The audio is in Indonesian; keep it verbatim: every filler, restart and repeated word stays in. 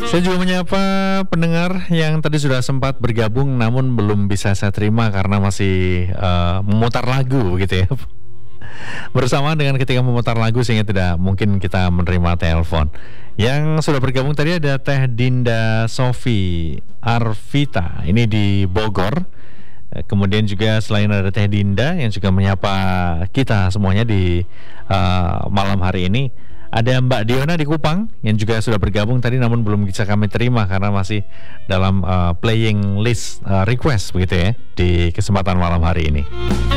Saya juga menyapa pendengar yang tadi sudah sempat bergabung namun belum bisa saya terima karena masih uh, memutar lagu gitu ya. Bersama dengan ketika memutar lagu sehingga tidak mungkin kita menerima telepon. Yang sudah bergabung tadi ada Teh Dinda Sofi Arvita, ini di Bogor. Kemudian juga selain ada Teh Dinda yang juga menyapa kita semuanya di uh, malam hari ini, ada Mbak Diona di Kupang yang juga sudah bergabung tadi namun belum bisa kami terima karena masih dalam uh, playing list uh, request begitu ya di kesempatan malam hari ini.